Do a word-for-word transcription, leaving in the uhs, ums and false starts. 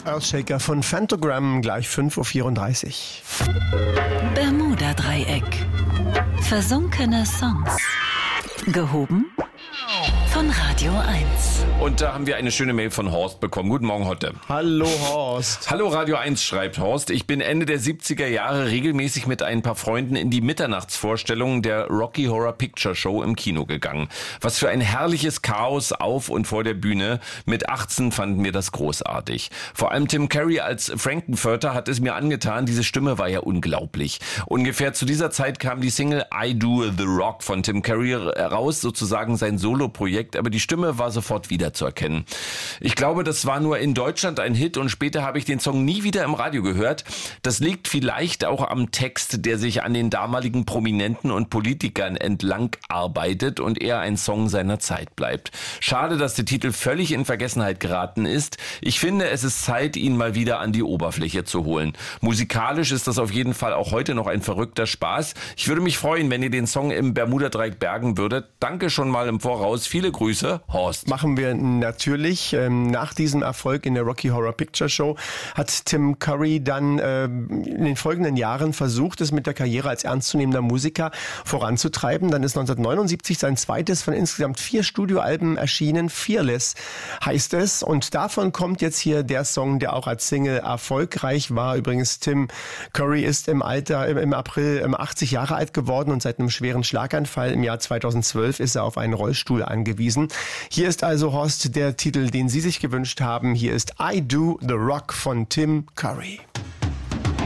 Earthshaker von Phantogram, gleich fünf Uhr vierunddreißig. Bermuda-Dreieck. Versunkene Songs. Gehoben von Radio eins. Und da haben wir eine schöne Mail von Horst bekommen. Guten Morgen, Hotte. Hallo, Horst. Hallo, Radio eins, schreibt Horst. Ich bin Ende der siebziger Jahre regelmäßig mit ein paar Freunden in die Mitternachtsvorstellung der Rocky Horror Picture Show im Kino gegangen. Was für ein herrliches Chaos auf und vor der Bühne. Mit achtzehn fanden wir das großartig. Vor allem Tim Curry als Frankenfurter hat es mir angetan. Diese Stimme war ja unglaublich. Ungefähr zu dieser Zeit kam die Single I Do The Rock von Tim Curry raus, sozusagen sein Soloprojekt, aber die Stimme war sofort wiederzuerkennen. Ich glaube, das war nur in Deutschland ein Hit und später habe ich den Song nie wieder im Radio gehört. Das liegt vielleicht auch am Text, der sich an den damaligen Prominenten und Politikern entlang arbeitet und eher ein Song seiner Zeit bleibt. Schade, dass der Titel völlig in Vergessenheit geraten ist. Ich finde, es ist Zeit, ihn mal wieder an die Oberfläche zu holen. Musikalisch ist das auf jeden Fall auch heute noch ein verrückter Spaß. Ich würde mich freuen, wenn ihr den Song im Bermuda-Dreieck bergen würdet. Danke schon mal im Voraus. Viele Grüße, Horst. Machen wir natürlich. Nach diesem Erfolg in der Rocky Horror Picture Show hat Tim Curry dann in den folgenden Jahren versucht, es mit der Karriere als ernstzunehmender Musiker voranzutreiben. Dann ist neunzehnhundertneunundsiebzig sein zweites von insgesamt vier Studioalben erschienen. Fearless heißt es. Und davon kommt jetzt hier der Song, der auch als Single erfolgreich war. Übrigens, Tim Curry ist im Alter, im April achtzig Jahre alt geworden und seit einem schweren Schlaganfall im Jahr zweitausendzwölf ist er auf einen Rollstuhl angewiesen. Hier ist also, Horst, der Titel, den Sie sich gewünscht haben. Hier ist I Do The Rock von Tim Curry.